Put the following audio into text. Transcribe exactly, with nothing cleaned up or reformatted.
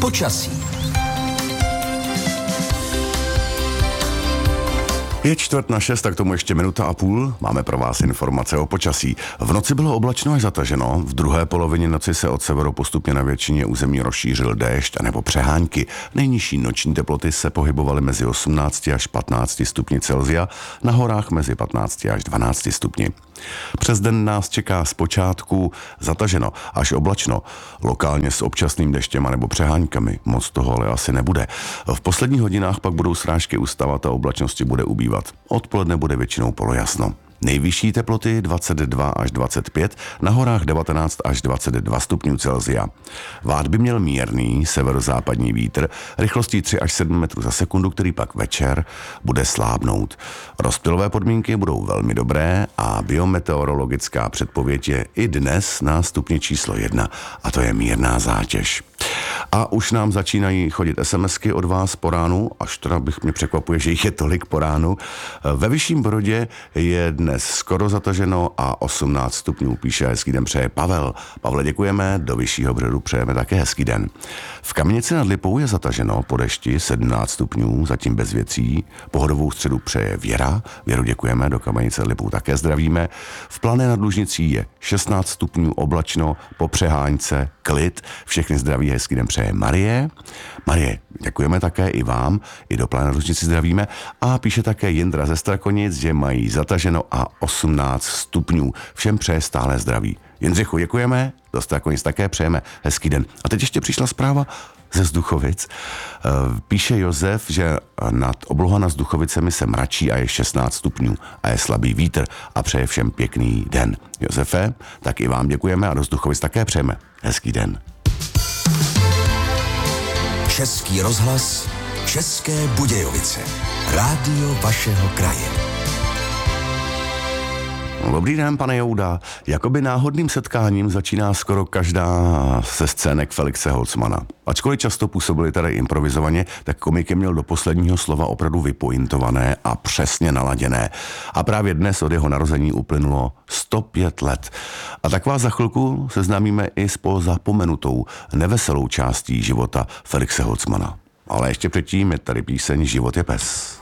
Počasí. Je čtvrt na šest, tak tomu ještě minuta a půl. Máme pro vás informace o počasí. V noci bylo oblačno až zataženo, v druhé polovině noci se od severu postupně na většině území rozšířil déšť anebo přehánky. Nejnižší noční teploty se pohybovaly mezi osmnácti až patnácti stupni Celsia, na horách mezi patnácti až dvanácti stupni. Přes den nás čeká zpočátku zataženo až oblačno, lokálně s občasným deštěm anebo přeháňkami. Moc toho ale asi nebude. V posledních hodinách pak budou srážky ustavat a oblačnosti bude ubývat. Odpoledne bude většinou polojasno. Nejvyšší teploty dvacet dva až dvacet pět, na horách devatenáct až dvacet dva stupňů Celsia. Vát by měl mírný severozápadní vítr rychlostí tři až sedm metrů za sekundu, který pak večer bude slábnout. Rozptylové podmínky budou velmi dobré a biometeorologická předpověď je i dnes na stupni číslo jedna, a to je mírná zátěž. A už nám začínají chodit SMSky od vás po ránu, až teda bych mě překvapuje, že jich je tolik po ránu. Ve Vyšším Brodě je dnes skoro zataženo a osmnáct stupňů, píše hezký den přeje Pavel. Pavle, děkujeme, do Vyššího Brodu přejeme také hezký den. V Kamenici nad Lipou je zataženo po dešti sedmnáct stupňů, zatím bez věcí. Pohodovou středu přeje Věra. Věru děkujeme, do Kamenice nad Lipou také zdravíme. V Plané nad Lužnicí je šestnáct stupňů, oblačno, po přehánce klid. Všechny zdraví, hezký den přeje Marie. Marie, děkujeme také i vám, i do Plané nad Lužnicí zdravíme. A píše také Jindra ze Strakonic, že mají zataženo a osmnáct stupňů. Všem přeje stále zdraví. Jindřichu, děkujeme, do Strakonic také přejeme hezký den. A teď ještě přišla zpráva ze Zduchovic. Píše Josef, že nad obloha nad Zduchovicemi se mračí a je šestnáct stupňů a je slabý vítr a přeje všem pěkný den. Josefe, tak i vám děkujeme a do Zduchovic také přejeme hezký den. Český rozhlas, České Budějovice. Rádio vašeho kraje. Dobrý den, pane Jouda. Jakoby náhodným setkáním začíná skoro každá se scének Felixe Holzmana. Ačkoliv často působili tady improvizovaně, tak komik je měl do posledního slova opravdu vypointované a přesně naladěné. A právě dnes od jeho narození uplynulo sto pět let. A tak vás za chvilku seznámíme i s pozapomenutou neveselou částí života Felixe Holzmana. Ale ještě předtím je tady píseň Život je pes.